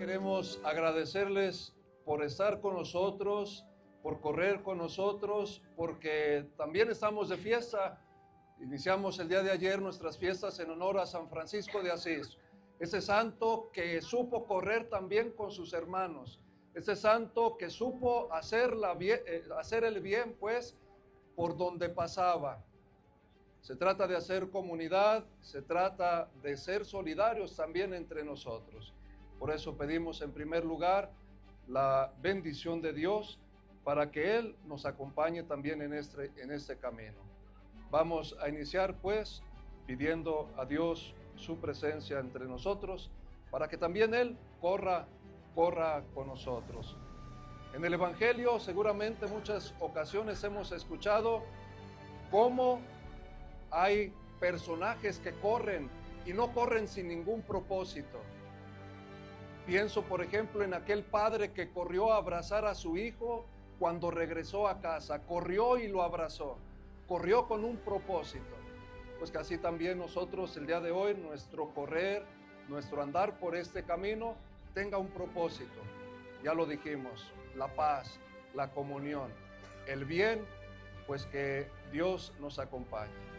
queremos agradecerles por estar con nosotros, por correr con nosotros, porque también estamos de fiesta. Iniciamos el día de ayer nuestras fiestas en honor a San Francisco de Asís, ese santo que supo correr también con sus hermanos, ese santo que supo hacer el bien, pues, por donde pasaba. Se trata de hacer comunidad, se trata de ser solidarios también entre nosotros. Por eso pedimos en primer lugar la bendición de Dios para que Él nos acompañe también en este camino. Vamos a iniciar pues pidiendo a Dios su presencia entre nosotros para que también Él corra con nosotros. En el Evangelio seguramente muchas ocasiones hemos escuchado cómo hay personajes que corren y no corren sin ningún propósito. Pienso, por ejemplo, en aquel padre que corrió a abrazar a su hijo cuando regresó a casa. Corrió y lo abrazó. Corrió con un propósito. Pues que así también nosotros el día de hoy, nuestro correr, nuestro andar por este camino, tenga un propósito. Ya lo dijimos, la paz, la comunión, el bien, pues que Dios nos acompañe.